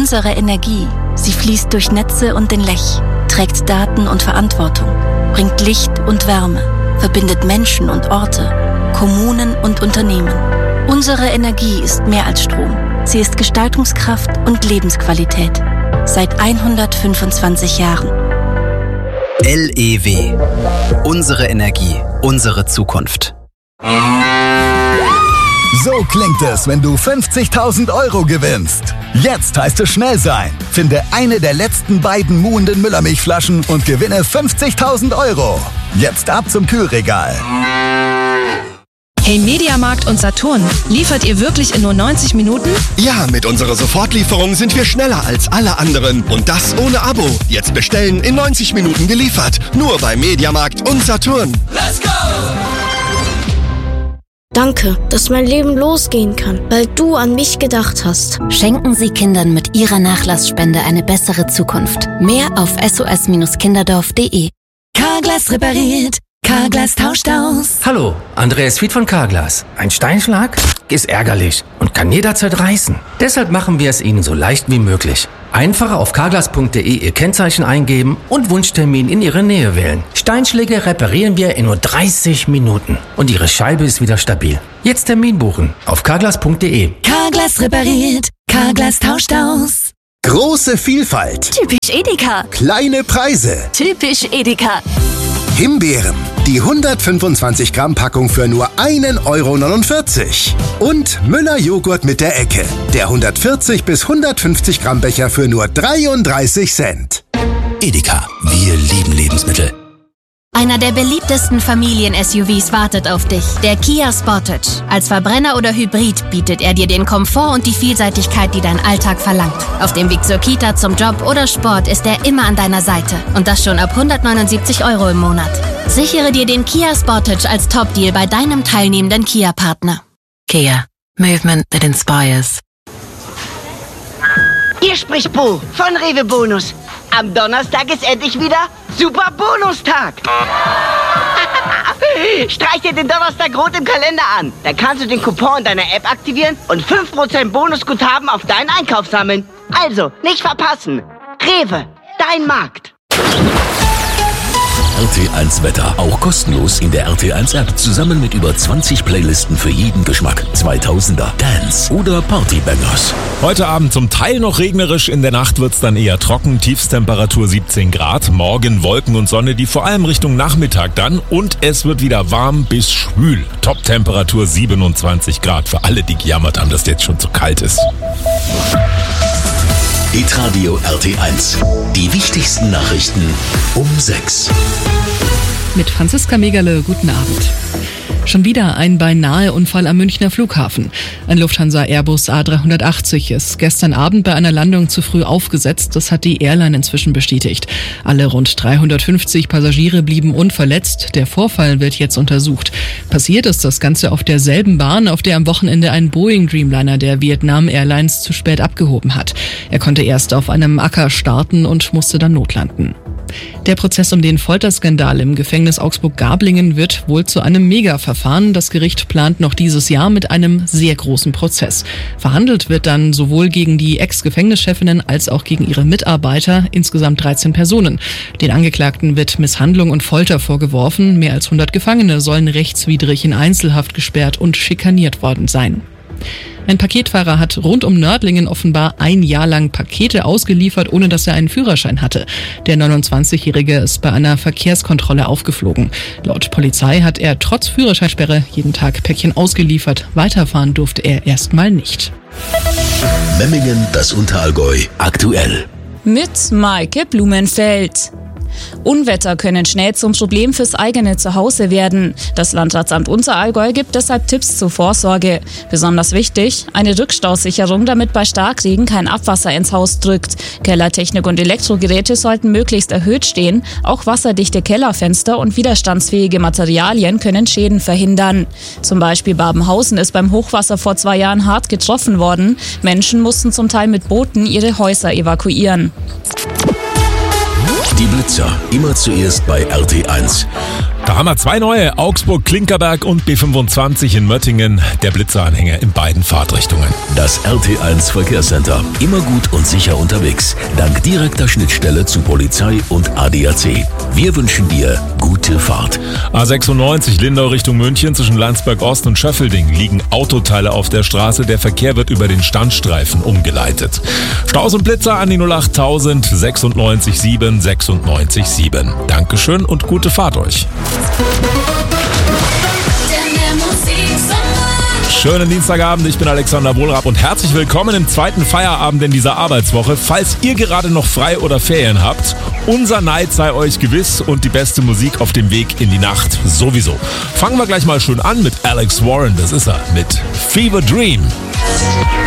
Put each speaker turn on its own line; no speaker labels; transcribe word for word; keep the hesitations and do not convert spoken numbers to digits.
Unsere Energie, sie fließt durch Netze und den Lech, trägt Daten und Verantwortung, bringt Licht und Wärme, verbindet Menschen und Orte, Kommunen und Unternehmen. Unsere Energie ist mehr als Strom. Sie ist Gestaltungskraft und Lebensqualität. Seit hundertfünfundzwanzig Jahren.
L E W. Unsere Energie, unsere Zukunft.
So klingt es, wenn du fünfzigtausend Euro gewinnst. Jetzt heißt es schnell sein. Finde eine der letzten beiden muhenden Müllermilchflaschen und gewinne fünfzigtausend Euro. Jetzt ab zum Kühlregal.
Hey Mediamarkt und Saturn, liefert ihr wirklich in nur neunzig Minuten?
Ja, mit unserer Sofortlieferung sind wir schneller als alle anderen. Und das ohne Abo. Jetzt bestellen, in neunzig Minuten geliefert. Nur bei Mediamarkt und Saturn.
Let's go!
Danke, dass mein Leben losgehen kann, weil du an mich gedacht hast.
Schenken Sie Kindern mit Ihrer Nachlassspende eine bessere Zukunft. Mehr auf s o s kinderdorf punkt de.
Carglass repariert. Carglass tauscht aus.
Hallo, Andreas Fied von Carglass. Ein Steinschlag ist ärgerlich und kann jederzeit reißen. Deshalb machen wir es Ihnen so leicht wie möglich. Einfach auf carglass punkt de Ihr Kennzeichen eingeben und Wunschtermin in Ihre Nähe wählen. Steinschläge reparieren wir in nur dreißig Minuten und Ihre Scheibe ist wieder stabil. Jetzt Termin buchen auf carglass punkt de.
Carglass repariert. Carglass tauscht aus.
Große Vielfalt.
Typisch Edeka.
Kleine Preise.
Typisch Edeka.
Himbeeren. Die hundertfünfundzwanzig Gramm Packung für nur ein Euro neunundvierzig. Und Müller Joghurt mit der Ecke. Der hundertvierzig bis hundertfünfzig Gramm Becher für nur dreiunddreißig Cent.
Edeka. Wir lieben Lebensmittel.
Einer der beliebtesten Familien-S U Vs wartet auf dich, der Kia Sportage. Als Verbrenner oder Hybrid bietet er dir den Komfort und die Vielseitigkeit, die dein Alltag verlangt. Auf dem Weg zur Kita, zum Job oder Sport ist er immer an deiner Seite. Und das schon ab hundertneunundsiebzig Euro im Monat. Sichere dir den Kia Sportage als Top-Deal bei deinem teilnehmenden Kia-Partner.
Kia. Movement that inspires.
Hier spricht Bo von Rewe Bonus. Am Donnerstag ist endlich wieder Super Bonustag. Streich dir den Donnerstag rot im Kalender an. Dann kannst du den Coupon in deiner App aktivieren und fünf Prozent Bonusguthaben auf deinen Einkauf sammeln. Also, nicht verpassen. Rewe, dein Markt.
R T eins Wetter, auch kostenlos in der R T eins App, zusammen mit über zwanzig Playlisten für jeden Geschmack. zweitausender, Dance oder Partybangers.
Heute Abend zum Teil noch regnerisch, in der Nacht wird's dann eher trocken, Tiefstemperatur siebzehn Grad, morgen Wolken und Sonne, die vor allem Richtung Nachmittag dann, und es wird wieder warm bis schwül. Top-Temperatur siebenundzwanzig Grad für alle, die gejammert haben, dass jetzt schon zu kalt ist.
Hitradio R T eins. Die wichtigsten Nachrichten um sechs.
Mit Franziska Megerle, guten Abend. Schon wieder ein Beinahe-Unfall am Münchner Flughafen. Ein Lufthansa-Airbus A dreihundertachtzig ist gestern Abend bei einer Landung zu früh aufgesetzt. Das hat die Airline inzwischen bestätigt. Alle rund dreihundertfünfzig Passagiere blieben unverletzt. Der Vorfall wird jetzt untersucht. Passiert ist das Ganze auf derselben Bahn, auf der am Wochenende ein Boeing Dreamliner der Vietnam Airlines zu spät abgehoben hat. Er konnte erst auf einem Acker starten und musste dann notlanden. Der Prozess um den Folterskandal im Gefängnis Augsburg-Gablingen wird wohl zu einem Mega-Verfahren. Das Gericht plant noch dieses Jahr mit einem sehr großen Prozess. Verhandelt wird dann sowohl gegen die Ex-Gefängnischefinnen als auch gegen ihre Mitarbeiter, insgesamt dreizehn Personen. Den Angeklagten wird Misshandlung und Folter vorgeworfen. Mehr als hundert Gefangene sollen rechtswidrig in Einzelhaft gesperrt und schikaniert worden sein. Ein Paketfahrer hat rund um Nördlingen offenbar ein Jahr lang Pakete ausgeliefert, ohne dass er einen Führerschein hatte. Der neunundzwanzigjährige ist bei einer Verkehrskontrolle aufgeflogen. Laut Polizei hat er trotz Führerscheinsperre jeden Tag Päckchen ausgeliefert. Weiterfahren durfte er erstmal nicht.
Memmingen, das Unterallgäu, aktuell.
Mit Maike Blumenfeld. Unwetter können schnell zum Problem fürs eigene Zuhause werden. Das Landratsamt Unterallgäu gibt deshalb Tipps zur Vorsorge. Besonders wichtig, eine Rückstausicherung, damit bei Starkregen kein Abwasser ins Haus drückt. Kellertechnik und Elektrogeräte sollten möglichst erhöht stehen. Auch wasserdichte Kellerfenster und widerstandsfähige Materialien können Schäden verhindern. Zum Beispiel Babenhausen ist beim Hochwasser vor zwei Jahren hart getroffen worden. Menschen mussten zum Teil mit Booten ihre Häuser evakuieren.
Die Blitzer, immer zuerst bei R T eins.
Da haben wir zwei neue, Augsburg-Klinkerberg und B fünfundzwanzig in Möttingen, der Blitzeranhänger in beiden Fahrtrichtungen.
Das R T eins Verkehrscenter, immer gut und sicher unterwegs, dank direkter Schnittstelle zu Polizei und A D A C. Wir wünschen dir gute Fahrt.
A sechsundneunzig Lindau Richtung München zwischen Landsberg Ost und Schöffelding liegen Autoteile auf der Straße, der Verkehr wird über den Standstreifen umgeleitet. Staus und Blitzer an die null acht tausend sechsundneunzig sieben sechsundneunzig sieben. Dankeschön und gute Fahrt euch. Schönen Dienstagabend, ich bin Alexander Wohlrab und herzlich willkommen im zweiten Feierabend in dieser Arbeitswoche. Falls ihr gerade noch frei oder Ferien habt, unser Neid sei euch gewiss und die beste Musik auf dem Weg in die Nacht sowieso. Fangen wir gleich mal schön an mit Alex Warren, das ist er, mit Fever Dream.